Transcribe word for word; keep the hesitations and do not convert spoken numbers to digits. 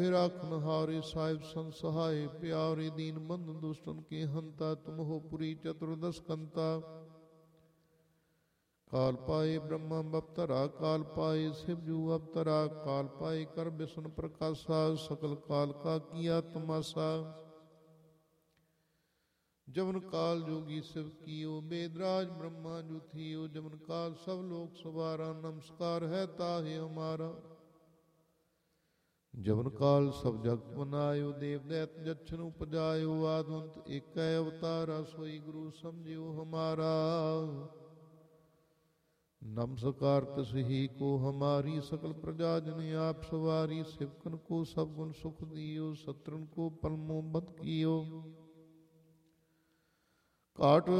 राखन हारे साहिब संसहाय प्यारे दीन बंधु दुष्टन के हंता तुम हो पुरी चतुर्दश कंता काल पाए ब्रह्मा अवतरा काल पाए शिवजू अवतरा काल पाए कर विष्णु प्रकाशा सकल काल का किया तमाशा जमन काल जोगी शिव कियो वेदराज ब्रह्मा जो थियो जमन काल सब लोक सवारा नमस्कार है ताहे हमारा जमन काल सब जगत बनायो देव दैत जच्छन उपजायो आदवंत एक अवतारा सोई गुरु समझियो हमारा नमस्कार तसही को हमारी सकल प्रजा जन आप सवारी सिवकन को सब गुण सुख दियो शत्रुन को पलमो बद कियो काट